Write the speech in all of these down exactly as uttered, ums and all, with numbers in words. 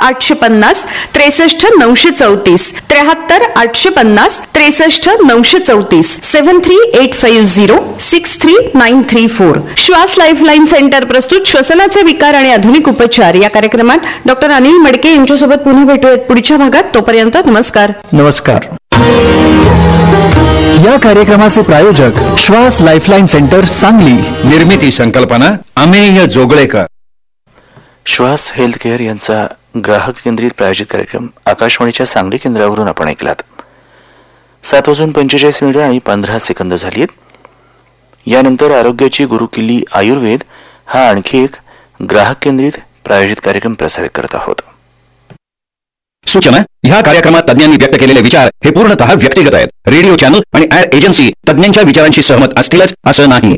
आठशे पन्नास त्रेसष्ट नऊशे चौतीस, त्र्याहत्तर आठशे पन्नास त्रेसष्ट नऊशे चौतीस, seven three eight five zero six three nine three four. श्वास लाईफलाईन सेंटर प्रस्तुत श्वसनाचे विकार आणि आधुनिक उपचार या कार्यक्रमात डॉक्टर अनिल मडके यांच्यासोबत पुन्हा भेटूयात पुढच्या भागात. तोपर्यंत नमस्कार. नमस्कार. या कार्यक्रमाचे प्रायोजक श्वास लाईफलाईन सेंटर सांगली. निर्मिती संकल्पना अमेय जोगळेकर. श्वास हेल्थ केअर यांचा ग्राहक केंद्रित प्रायोजित कार्यक्रम आकाशवाणीच्या सांगली केंद्रावरून आपण ऐकलात. सात वाजून पंचेचाळीस मिनिटं आणि पंधरा सेकंद झाली आहेत. यानंतर आरोग्याची गुरुकिल्ली आयुर्वेद हा आणखी एक ग्राहक केंद्रित प्रायोजित कार्यक्रम प्रसारित करत आहोत. सूचना: ह्या कार्यक्रमात तज्ञांनी व्यक्त केलेले विचार हे पूर्णतः व्यक्तिगत आहेत. रेडिओ चॅनल आणि ऍड एजन्सी तज्ञांच्या विचारांशी सहमत असतीलच असं नाही.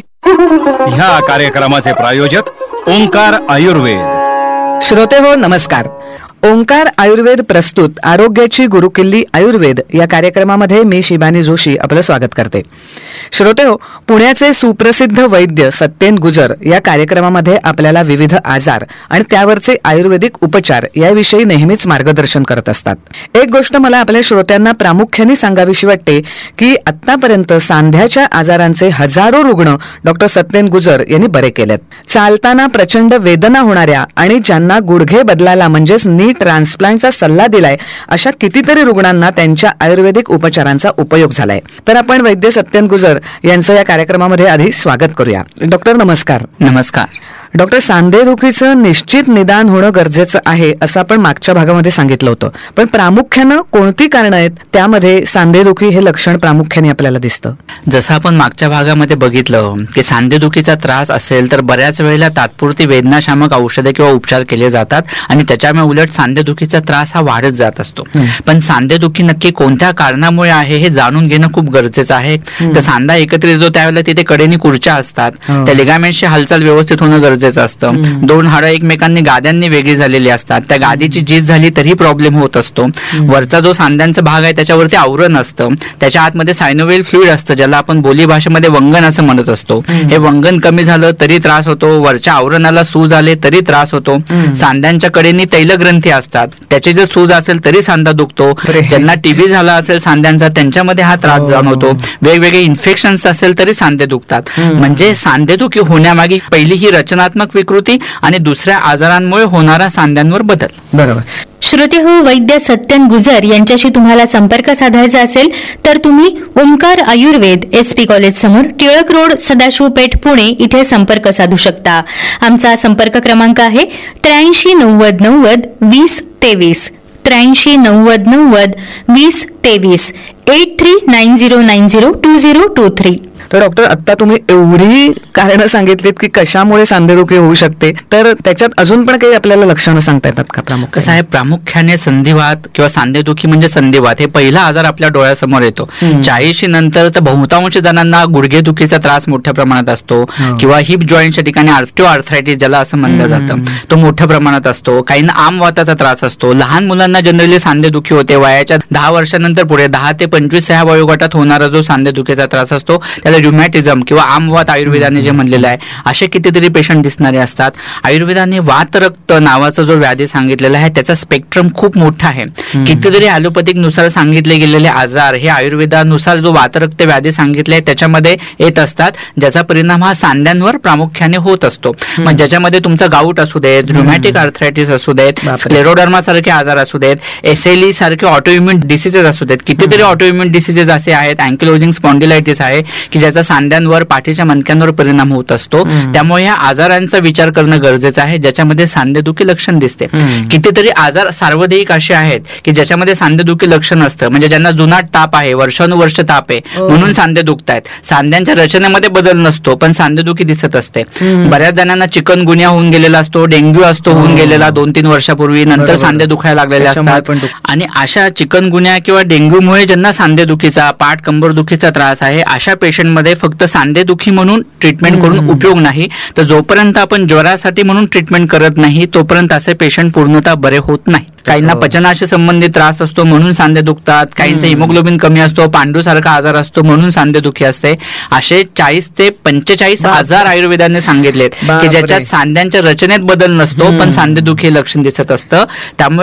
ह्या कार्यक्रमाचे प्रायोजक ओंकार आयुर्वेद. श्रोते हो, नमस्कार. ओंकार आयुर्वेद प्रस्तुत आरोग्याची गुरुकिल्ली आयुर्वेद या कार्यक्रमामध्ये मी शिबानी जोशी आपलं स्वागत करते. श्रोते हो, पुण्याचे सुप्रसिद्ध वैद्य सत्येन गुजर या कार्यक्रमामध्ये आपल्याला विविध आजार आणि त्यावरचे आयुर्वेदिक उपचार याविषयी नेहमीच मार्गदर्शन करत असतात. एक गोष्ट मला आपल्या श्रोत्यांना प्रामुख्याने सांगावीशी वाटते की आतापर्यंत सांध्याच्या आजारांचे हजारो रुग्ण डॉक्टर सत्येन गुजर यांनी बरे केलेत. चालताना प्रचंड वेदना होणाऱ्या आणि ज्यांना गुडघे बदलायला म्हणजेच नी ट्रान्सप्लांटचा सल्ला दिलाय अशा कितीतरी रुग्णांना त्यांच्या आयुर्वेदिक उपचारांचा उपयोग झालाय. तर आपण वैद्य सत्येन गुजर यांचं या कार्यक्रमामध्ये आधी स्वागत करूया. डॉक्टर नमस्कार. नमस्कार. डॉक्टर, सांधेदुखीचं निश्चित निदान होणं गरजेचं आहे असं आपण मागच्या भागामध्ये सांगितलं होतं, पण प्रामुख्यानं कोणती कारणं आहेत त्यामध्ये सांधेदुखी हे लक्षण प्रामुख्याने आपल्याला दिसतं? जसं आपण मागच्या भागामध्ये बघितलं की सांधेदुखीचा त्रास असेल तर बऱ्याच वेळेला तात्पुरती वेदनाशामक औषधे किंवा उपचार केले जातात आणि त्याच्यामुळे उलट सांधेदुखीचा त्रास हा वाढत जात असतो. पण सांधेदुखी नक्की कोणत्या कारणामुळे आहे हे जाणून घेणं खूप गरजेचं आहे. तर सांधा एकत्रित येतो त्यावेळेला तिथे कडेनी खुर्च्या असतात, त्या लिगामेंटची हालचाल व्यवस्थित होणं गरजेचं असतं. दोन हाडं एकमेकांनी गाद्यांनी वेगळी झालेली असतात, त्या गादीची झीज झाली तरी प्रॉब्लेम होत असतो. वरचा जो सांध्यांचा भाग आहे त्याच्यावरती आवरण असतं, त्याच्या आतमध्ये सायनोव्हेल फ्लुइड असतं ज्याला आपण बोली भाषेमध्ये वंगण असं म्हणत असतो. हे वंगण कमी झालं तरी त्रास होतो, वरच्या आवरणाला सूज आले तरी त्रास होतो. सांध्यांच्या कडेनी तैलग्रंथी असतात, त्याची जर सूज असेल तरी सांधा दुखतो. ज्यांना टीबी झाला असेल सांध्यांचा त्यांच्यामध्ये हा त्रास जाणवतो. वेगवेगळे इन्फेक्शन्स असेल तरी सांधे दुखतात. म्हणजे सांधेदुखी होण्यामागे पहिली ही रचनात्मक विकृती आणि दुसऱ्या आजारांमुळे होणारा सांध्यांवर बदल. बरोबर. श्रोते हो, वैद्य सत्येन गुजर यांच्याशी तुम्हाला संपर्क साधायचा असेल तर तुम्ही Omkar Ayurveda S P college समोर टिळक रोड सदाशिव पेठ पुणे इथे संपर्क साधू शकता. आमचा संपर्क क्रमांक आहे त्र्याऐंशी नव्वद नव्वद वीस तेवीस, त्र्याऐंशी नव्वद नव्वद वीस तेवीस, eight three nine zero nine zero to zero to three. तर डॉक्टर, आता तुम्ही एवढी कारणं सांगितलीत की कशामुळे सांधेदुखी होऊ शकते, तर त्याच्यात अजून पण काही आपल्याला लक्षणं सांगता येतात का? प्रामुख्याने कसं आहे, प्रामुख्याने संधिवात किंवा सांधेदुखी म्हणजे संधिवात हे पहिला आजार आपल्या डोळ्यासमोर येतो. चाळीशी नंतर तर बहुतांश जणांना गुडघेदुखीचा त्रास मोठ्या प्रमाणात असतो किंवा हिप जॉईंटच्या ठिकाणी आर्थ्रो आर्थरायटिस ज्याला असं म्हणलं जातं तो मोठ्या प्रमाणात असतो. काहींना आमवाताचा त्रास असतो. लहान मुलांना जनरली सांधेदुखी होते. वयाच्या दहा वर्षानंतर पुढे दहा ते पंचवीस ह्या वयोगटात होणारा जो सांधेदुखीचा त्रास असतो त्याला रुमॅटिझम किंवा आमवात आयुर्वेदाने जे म्हणलेलं आहे असे कितीतरी पेशंट दिसणारे असतात. आयुर्वेदाने वातरक्त नावाचा जो व्याधी सांगितलेला आहे त्याचा स्पेक्ट्रम खूप मोठा आहे. कितीतरी ॲलोपॅथिक नुसार सांगितले गेलेले आजार हे आयुर्वेदानुसार जो वातरक्त व्याधी सांगितले त्याच्यामध्ये येत असतात, ज्याचा परिणाम हा सांध्यांवर प्रामुख्याने होत असतो. मग ज्याच्यामध्ये तुमचा गाऊट असू देत, रुमॅटिक आर्थरायटिस असू देत, स्क्लेरोडर्मा सारखे आजार असू देत, एसएलई सारखे ऑटोइम्युन डिसीजेस असू देत. कितीतरी ऑटोइम्युन डिसीजेस असे आहेत, अँकिलोजिंग स्पॉन्डिलायटिस आहे की ज्याचा सांध्यांवर पाठीच्या मणक्यांवर परिणाम होत असतो. त्यामुळे या आजारांचा विचार करणं गरजेचं आहे ज्याच्यामध्ये सांधेदुखी लक्षण दिसते. कितीतरी आजार सार्वदेहिक असे आहेत की ज्याच्यामध्ये सांधेदुखी लक्षण असतं, म्हणजे ज्यांना जुनाट ताप आहे, वर्षानुवर्ष ताप आहे म्हणून सांधे दुखतायत. सांध्यांच्या रचनेमध्ये बदल नसतो पण सांधेदुखी दिसत असते. बऱ्याच जणांना चिकनगुन्या होऊन गेलेला असतो, डेंग्यू असतो होऊन गेलेला दोन तीन वर्षापूर्वी, नंतर सांधे दुखायला लागलेले असतात. आणि अशा चिकनगुन्या किंवा डेंग्यूमुळे ज्यांना सांधेदुखीचा, पाठ कंबरदुखीचा त्रास आहे अशा पेशंटमध्ये फक्त सांधेदुखी म्हणून ट्रीटमेंट करून उपयोग नाही. तर जोपर्यंत आपण ज्वरासाठी म्हणून ट्रीटमेंट करत नाही तोपर्यंत असे पेशंट पूर्णतः बरे होत नाही. काहींना पचनाशी संबंधित त्रास असतो म्हणून सांधे दुखतात, काहींचा हिमोग्लोबिन कमी असतो, पांडूसारखा आजार असतो म्हणून सांधेदुखी असते. असे चाळीस ते पंचेचाळीस आजार आयुर्वेदाने सांगितलेत की ज्याच्यात सांध्यांच्या रचनेत बदल नसतो पण सांधेदुखी लक्षण दिसत असतं. त्यामुळे